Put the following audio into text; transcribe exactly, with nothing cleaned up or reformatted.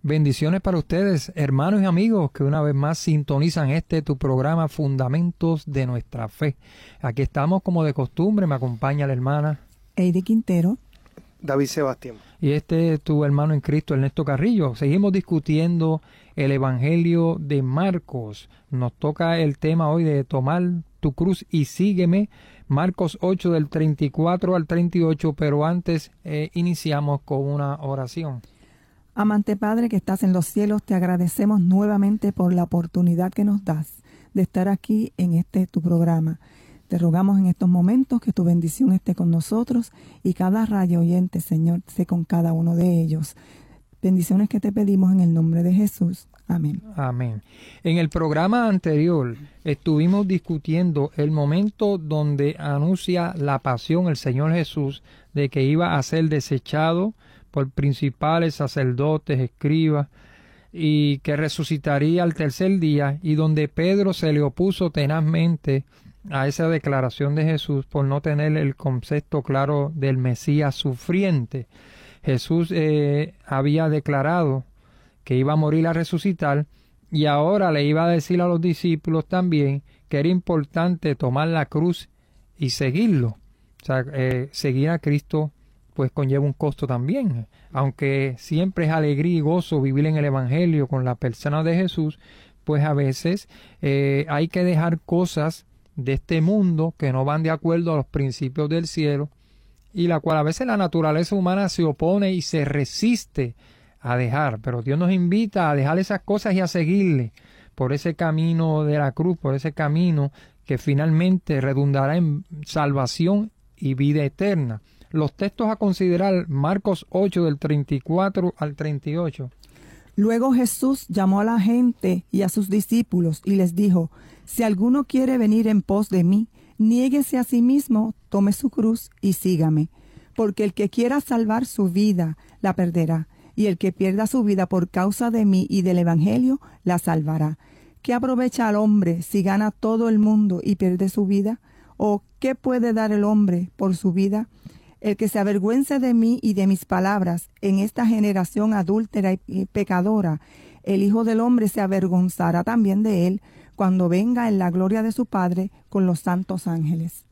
Bendiciones para ustedes, hermanos y amigos, que una vez más sintonizan este tu programa Fundamentos de Nuestra Fe. Aquí estamos como de costumbre, me acompaña la hermana Eide Quintero, David Sebastián. Y este es tu hermano en Cristo, Ernesto Carrillo. Seguimos discutiendo el Evangelio de Marcos. Nos toca el tema hoy de tomar tu cruz y sígueme. Marcos ocho del treinta y cuatro al treinta y ocho, pero antes eh, iniciamos con una oración. Amante Padre que estás en los cielos, te agradecemos nuevamente por la oportunidad que nos das de estar aquí en este tu programa. Te rogamos en estos momentos que tu bendición esté con nosotros y cada radio oyente, Señor, sé con cada uno de ellos. Bendiciones que te pedimos en el nombre de Jesús. Amén. Amén. En el programa anterior estuvimos discutiendo el momento donde anuncia la pasión el Señor Jesús de que iba a ser desechado por principales, sacerdotes, escribas, y que resucitaría al tercer día, y donde Pedro se le opuso tenazmente a esa declaración de Jesús por no tener el concepto claro del Mesías sufriente. Jesús eh, había declarado que iba a morir a resucitar, y ahora le iba a decir a los discípulos también que era importante tomar la cruz y seguirlo. O sea, eh, seguir a Cristo pues conlleva un costo también. Aunque siempre es alegría y gozo vivir en el Evangelio con la persona de Jesús, pues a veces eh, hay que dejar cosas de este mundo que no van de acuerdo a los principios del cielo, y la cual a veces la naturaleza humana se opone y se resiste a dejar, pero Dios nos invita a dejar esas cosas y a seguirle por ese camino de la cruz, por ese camino que finalmente redundará en salvación y vida eterna. Los textos a considerar, Marcos ocho del treinta y cuatro al treinta y ocho. Luego Jesús llamó a la gente y a sus discípulos y les dijo: si alguno quiere venir en pos de mí, niéguese a sí mismo, tome su cruz y sígame. Porque el que quiera salvar su vida, la perderá, y el que pierda su vida por causa de mí y del Evangelio, la salvará. ¿Qué aprovecha al hombre si gana todo el mundo y pierde su vida? ¿O qué puede dar el hombre por su vida? El que se avergüence de mí y de mis palabras en esta generación adúltera y pecadora, el Hijo del Hombre se avergonzará también de él cuando venga en la gloria de su Padre con los santos ángeles.